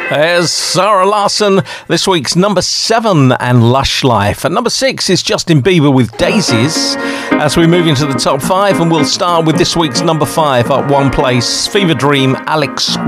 There's Zara Larsson, this week's number 7 and Lush Life. At number 6 is Justin Bieber with Daisies. As we move into the top 5, and we'll start with this week's number 5 up one place, Fever Dream, Alex